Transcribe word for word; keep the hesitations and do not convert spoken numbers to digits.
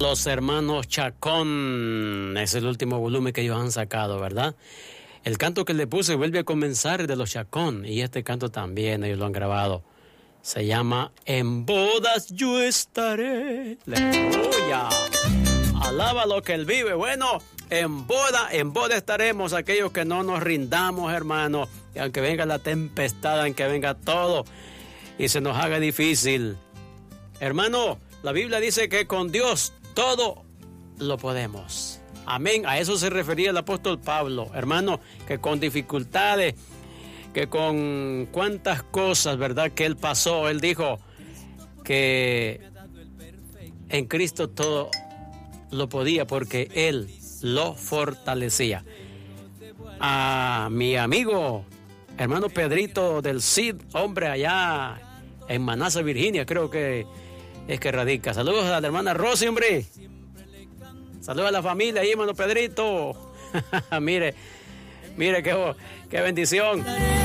Los hermanos Chacón, es el último volumen que ellos han sacado, ¿verdad? El canto que le puse vuelve a comenzar de los Chacón, y este canto también ellos lo han grabado. Se llama En bodas yo estaré. Aleluya. Alaba lo que él vive. Bueno, en boda, en boda estaremos aquellos que no nos rindamos, hermano. Y aunque venga la tempestad, aunque venga todo y se nos haga difícil. Hermano, la Biblia dice que con Dios todo lo podemos. Amén. A eso se refería el apóstol Pablo, hermano, que con dificultades, que con cuántas cosas, ¿verdad?, que él pasó. Él dijo que en Cristo todo lo podía porque él lo fortalecía. A mi amigo, hermano Pedrito del Cid, hombre allá en Manassas, Virginia, creo que es que radica. Saludos a la hermana Rosy, hombre. Saludos a la familia ahí, hermano Pedrito. mire, mire qué, qué bendición.